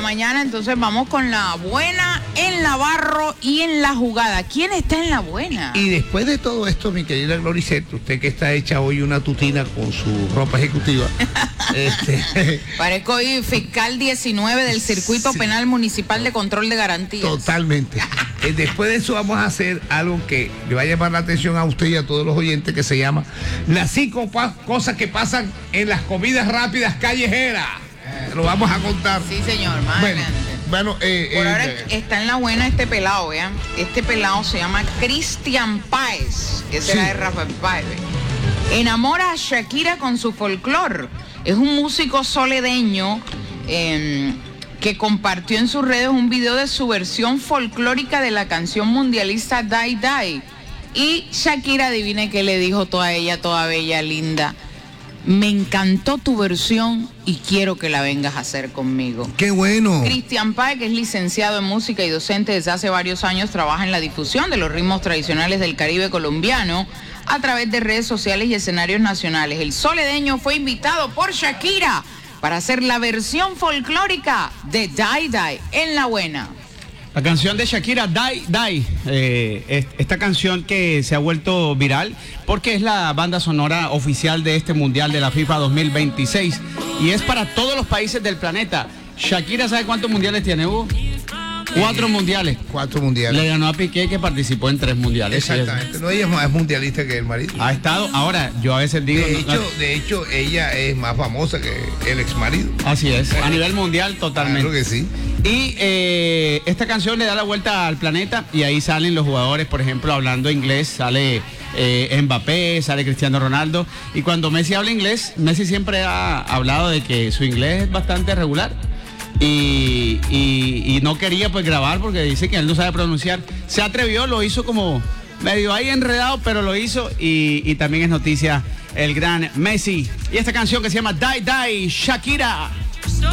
mañana, entonces vamos con la buena en Navarro y en la jugada. ¿Quién está en la buena? Y después de todo esto, mi querida Gloricet, usted que está hecha hoy una tutina con su ropa ejecutiva. Parezco hoy fiscal 19 del Circuito Penal Municipal de Control de Garantías. Totalmente. Después de eso vamos a hacer algo que le va a llamar la atención a usted y a todos los oyentes, que se llama las 5 cosas que pasan en las comidas rápidas callejeras. Lo vamos a contar. Sí, señor, más adelante. Bueno, por ahora está en la buena este pelado, vean. Este pelado se llama Cristian Páez, que será de Rafael Páez. Enamora a Shakira con su folclor. Es un músico soledeño que compartió en sus redes un video de su versión folclórica de la canción mundialista Die Die. Y Shakira, adivine qué le dijo toda ella, toda bella, linda. Me encantó tu versión y quiero que la vengas a hacer conmigo. ¡Qué bueno! Cristian Páez, que es licenciado en música y docente desde hace varios años, trabaja en la difusión de los ritmos tradicionales del Caribe colombiano a través de redes sociales y escenarios nacionales. El soledeño fue invitado por Shakira para hacer la versión folclórica de Die Die en la buena. La canción de Shakira, Die Die, esta canción que se ha vuelto viral porque es la banda sonora oficial de este Mundial de la FIFA 2026 y es para todos los países del planeta. Shakira, ¿sabe cuántos mundiales tiene, Hugo? 4 mundiales. 4 mundiales. Le ganó a Piqué, que participó en 3 mundiales. Exactamente. No, ella es más mundialista que el marido. Ha estado, ahora, yo a veces digo... De hecho, ella es más famosa que el ex marido. Así es, a nivel mundial totalmente. Claro que sí. Y esta canción le da la vuelta al planeta y ahí salen los jugadores, por ejemplo, hablando inglés, sale Mbappé, sale Cristiano Ronaldo. Y cuando Messi habla inglés, Messi siempre ha hablado de que su inglés es bastante regular. Y no quería pues grabar porque dice que él no sabe pronunciar. Se atrevió, lo hizo como medio ahí enredado, pero lo hizo y también es noticia el gran Messi. Y esta canción que se llama Die Die, Shakira.